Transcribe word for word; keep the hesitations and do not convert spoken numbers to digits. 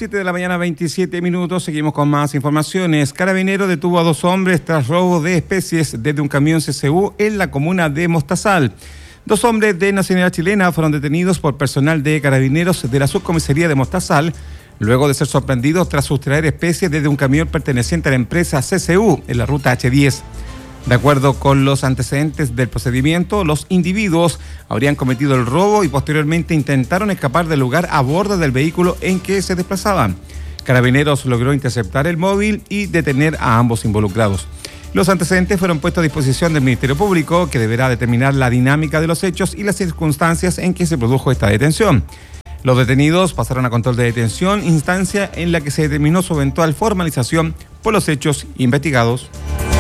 siete de la mañana, veintisiete minutos. Seguimos con más informaciones. Carabineros detuvo a dos hombres tras robo de especies desde un camión C C U en la comuna de Mostazal. Dos hombres de nacionalidad chilena fueron detenidos por personal de Carabineros de la subcomisaría de Mostazal, luego de ser sorprendidos tras sustraer especies desde un camión perteneciente a la empresa C C U en la ruta H diez. De acuerdo con los antecedentes del procedimiento, los individuos habrían cometido el robo y posteriormente intentaron escapar del lugar a bordo del vehículo en que se desplazaban. Carabineros logró interceptar el móvil y detener a ambos involucrados. Los antecedentes fueron puestos a disposición del Ministerio Público, que deberá determinar la dinámica de los hechos y las circunstancias en que se produjo esta detención. Los detenidos pasaron a control de detención, instancia en la que se determinó su eventual formalización por los hechos investigados.